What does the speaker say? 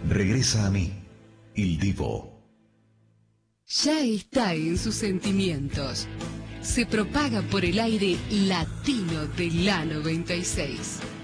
Regresa a mí, Il Divo. Ya está en sus sentimientos. Se propaga por el aire latino de la 96.